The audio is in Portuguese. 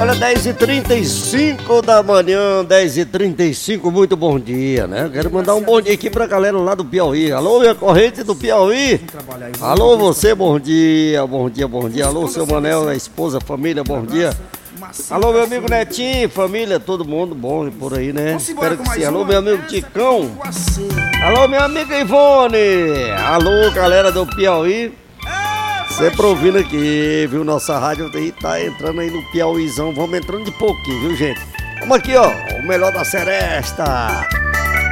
Olha, 10h35 da manhã, 10h35, muito bom dia, né? Quero mandar um bom dia aqui pra galera lá do Piauí. Alô, minha corrente do Piauí. Alô, você, bom dia, bom dia, bom dia. Alô, seu Manel, a esposa, família, bom dia. Alô, meu amigo Netinho, família, todo mundo bom por aí, né? Espero que sim. Alô, meu amigo Ticão. Alô, minha amiga Ivone. Alô, galera do Piauí. Sempre ouvindo aqui, viu? Nossa rádio aí tá entrando aí no Piauízão. Vamos entrando de pouquinho, viu, gente? Vamos aqui, ó. O melhor da seresta.